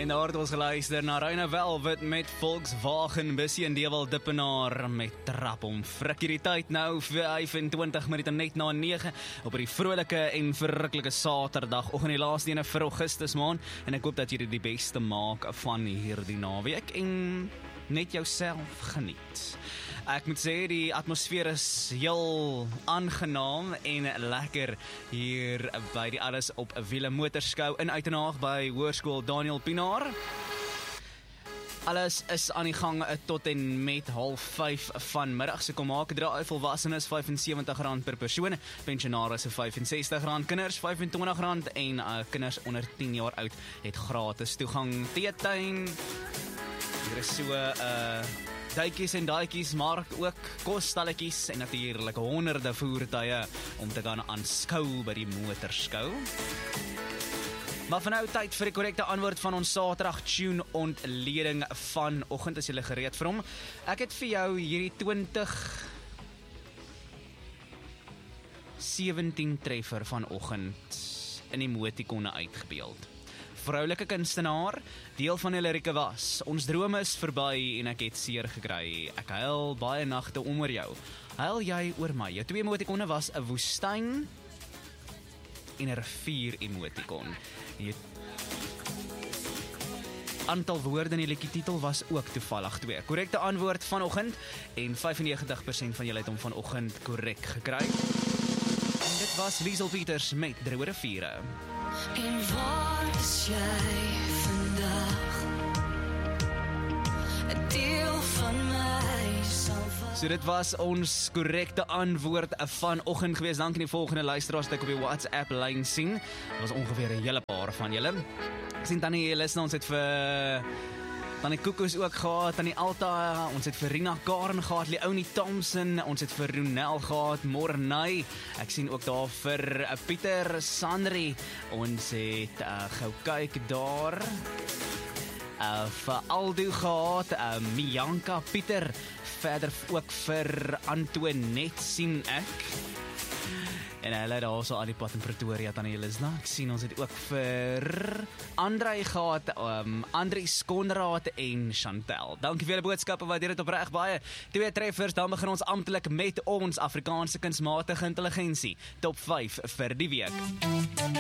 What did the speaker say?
En daar het ons geluister na Reine Velvet met Volkswagen Bussie en Dewel Dippenaar met Trap om Frik. Hierdie tyd nou 25 minute net na 9 op die vrolike en verruklike Saterdag oggend, die laaste ene vir Augustus maand, en ek hoop dat jy die beste maak van hierdie naweek en net jouself geniet. Ek moet sê, die atmosfeer is heel aangenaam en lekker hier by die Alles op Wiele Motorskou in Uitenhaag by Hoërskool Daniel Pienaar. Alles is aan die gang tot en met 4:30 vanmiddag. So kom maak 'n draai, volwassenes R75 per persoon, pensionaars R65, kinders R25 en kinders onder 10 jaar oud het gratis toegang. Teetuin, hier is so duikies en daaikies, maar ook kosstalletjies en natuurlik honderde voertuie om te gaan aanskou by die motorskou. Maar vir nou tyd vir die korrekte antwoord van ons Saterdag tune ontleding vanoggend, as jy gereed vir hom. Ek het vir jou hierdie 2017 treffer vanoggend in die emotikone uitgebeeld. Vroulike kunstenaar, deel van die lirieke was: ons drome is verby en ek het seer gekry. Ek huil baie nagte om oor jou. Huil jy oor my? Jou twee emotikone was 'n woestyn en 'n rivier emotikon. Die aantal woorde in die liedjie titel was ook toevallig 2. Korrekte antwoord vanoggend en 95% van julle het hom vanoggend korrek gekry. En dit was Liesel Peters met Droë Riviere. En waar is jy vandag? 'n deel van my sal van... So dit was ons korrekte antwoord vanoggend gewees. Dankie aan die volgende luisteraars wat ek op die WhatsApp lyn sien. Dit was ongeveer 'n hele paar van julle. Ek sien Tannie Elisna, ons het vir Tannie Koekos ook gehad, Tannie Alta, ons het vir Rina Karen gehad, Leonie Thompson, ons het vir Ronel gehad, Mornay, ek sien ook daar vir Pieter Sandri, ons het gou kyk daar, vir Aldo gehad, Mianka Pieter, verder ook vir Antoinette sien ek, en hulle daar so al die pad in Pretoria, Tannie Elisna. Ek sien ons het ook vir Andrei gehad, Andries Konrad en Chantel. Dankie vir julle boodskappe, waardeer dit opreg baie. 2 treffers, dan begin ons amptelik met ons Afrikaanse kunsmatige intelligensie. Top 5 vir die week.